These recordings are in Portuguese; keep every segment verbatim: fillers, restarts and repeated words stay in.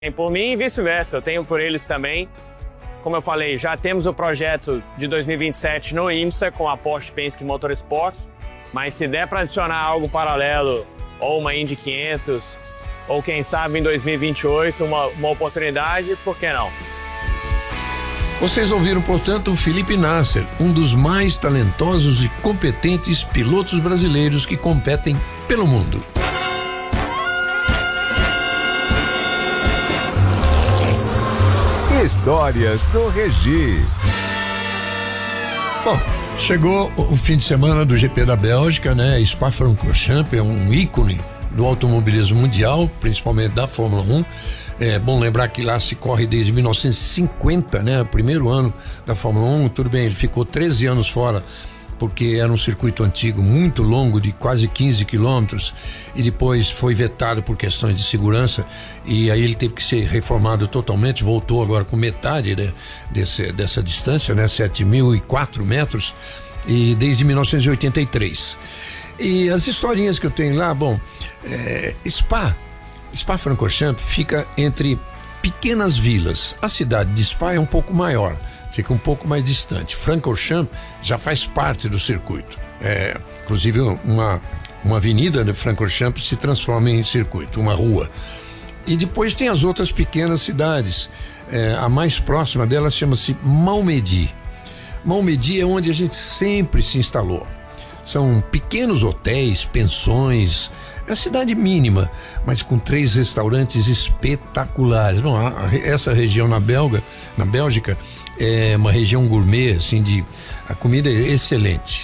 por mim e vice-versa, eu tenho por eles também. Como eu falei, já temos o projeto de dois mil e vinte e sete no IMSA com a Porsche Penske Motorsports, mas se der para adicionar algo paralelo, ou uma Indy quinhentos, ou quem sabe em dois mil e vinte e oito uma, uma oportunidade, por que não? Vocês ouviram, portanto, o Felipe Nasser, um dos mais talentosos e competentes pilotos brasileiros que competem pelo mundo. Histórias do Regi. Bom, chegou o fim de semana do G P da Bélgica, né? Spa-Francorchamps é um ícone do automobilismo mundial, principalmente da Fórmula um. É bom lembrar que lá se corre desde mil novecentos e cinquenta, né? O primeiro ano da Fórmula um. Tudo bem, ele ficou treze anos fora, porque era um circuito antigo, muito longo, de quase quinze quilômetros, e depois foi vetado por questões de segurança, e aí ele teve que ser reformado totalmente, voltou agora com metade, né, desse, dessa distância, né, sete mil e quatro metros, e desde mil novecentos e oitenta e três. E as historinhas que eu tenho lá, bom, é, Spa, Spa-Francorchamps fica entre pequenas vilas. A cidade de Spa é um pouco maior, fica um pouco mais distante. Francorchamps já faz parte do circuito. É, inclusive uma, uma avenida de Francorchamps se transforma em circuito, uma rua. E depois tem as outras pequenas cidades. É, a mais próxima delas chama-se Malmedy. Malmedy é onde a gente sempre se instalou. São pequenos hotéis, pensões, é uma cidade mínima, mas com três restaurantes espetaculares. Bom, essa região na Belga, na Bélgica, é uma região gourmet, assim, de a comida é excelente.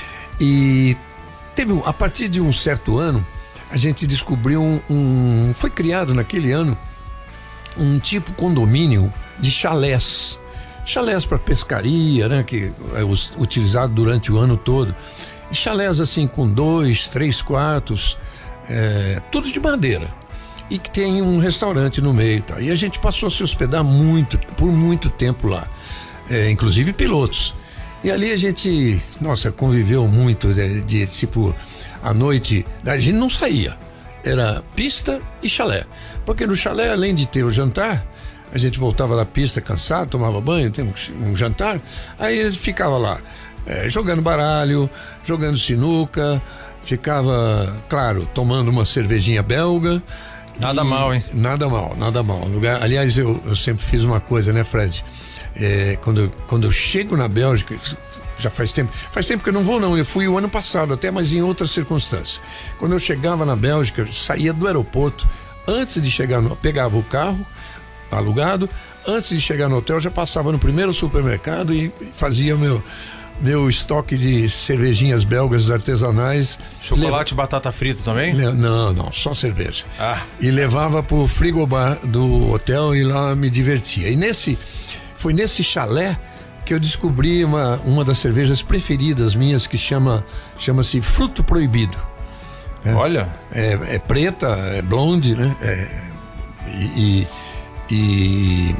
E teve, a partir de um certo ano, a gente descobriu um, um foi criado naquele ano um tipo condomínio de chalés. Chalés para pescaria, né, que é utilizado durante o ano todo. E chalés assim com dois, três quartos, é, tudo de madeira, e que tem um restaurante no meio, tá? E a gente passou a se hospedar muito, por muito tempo lá, é, inclusive pilotos. E ali a gente, nossa, conviveu muito de, de tipo, à noite, a gente não saía, era pista e chalé, porque no chalé, além de ter o jantar, a gente voltava da pista cansado, tomava banho, tem um, um jantar, aí ficava lá, é, jogando baralho, jogando sinuca, ficava, claro, tomando uma cervejinha belga. Nada mal, hein? Nada mal, nada mal. Lugar, aliás, eu, eu sempre fiz uma coisa, né, Fred? É, quando, eu, quando eu chego na Bélgica, já faz tempo, faz tempo que eu não vou não, eu fui o ano passado até, mas em outras circunstâncias. Quando eu chegava na Bélgica, eu saía do aeroporto, antes de chegar no, pegava o carro alugado, antes de chegar no hotel, já passava no primeiro supermercado e fazia meu... meu estoque de cervejinhas belgas artesanais. Chocolate e batata frita também? Não, não, só cerveja. Ah. E levava pro frigobar do hotel e lá me divertia. E nesse, foi nesse chalé que eu descobri uma, uma das cervejas preferidas minhas, que chama, chama-se Fruto Proibido. É, Olha. É, é preta, é blonde, né? É, e, e,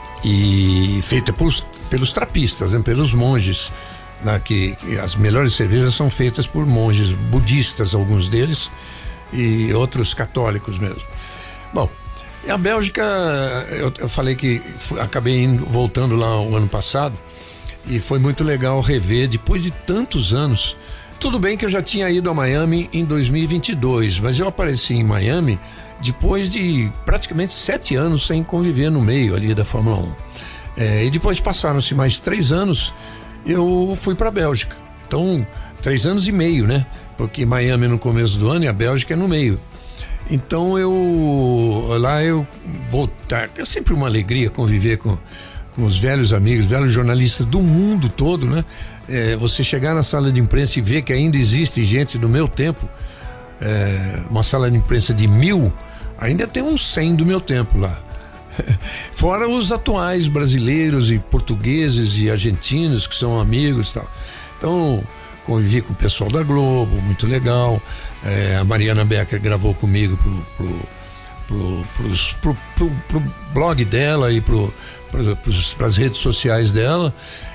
e feita pelos, pelos trapistas, né? Pelos monges. Na, que, que as melhores cervejas são feitas por monges budistas, alguns deles, e outros católicos mesmo. Bom, a Bélgica, eu, eu falei que fui, acabei indo, voltando lá o ano passado, e foi muito legal rever depois de tantos anos. Tudo bem que eu já tinha ido a Miami em dois mil e vinte e dois, mas eu apareci em Miami depois de praticamente sete anos sem conviver no meio ali da Fórmula um. É, e depois passaram-se mais três anos, eu fui para a Bélgica. Então, três anos e meio, né? Porque Miami é no começo do ano e a Bélgica é no meio. Então, eu lá eu voltar. É sempre uma alegria conviver com, com os velhos amigos, velhos jornalistas do mundo todo, né? É, você chegar na sala de imprensa e ver que ainda existe gente do meu tempo, é, uma sala de imprensa de mil, ainda tem uns cem do meu tempo lá. Fora os atuais brasileiros e portugueses e argentinos que são amigos e tal. Então, convivi com o pessoal da Globo, muito legal. É, a Mariana Becker gravou comigo pro, pro, pro, pros, pro, pro, pro blog dela e pro, pro, pras redes sociais dela.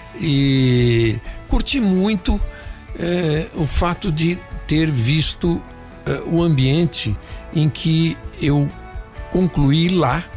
E curti muito é, o fato de ter visto é, o ambiente em que eu concluí lá